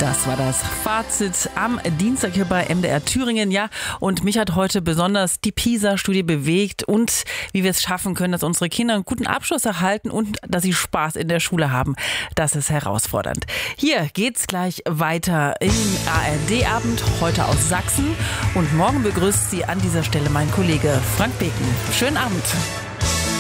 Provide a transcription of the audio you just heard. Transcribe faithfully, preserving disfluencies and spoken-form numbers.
Das war das Fazit am Dienstag hier bei M D R Thüringen. Ja, und mich hat heute besonders die PISA-Studie bewegt und wie wir es schaffen können, dass unsere Kinder einen guten Abschluss erhalten und dass sie Spaß in der Schule haben. Das ist herausfordernd. Hier geht's gleich weiter im A R D-Abend, heute aus Sachsen. Und morgen begrüßt Sie an dieser Stelle mein Kollege Frank Beken. Schönen Abend.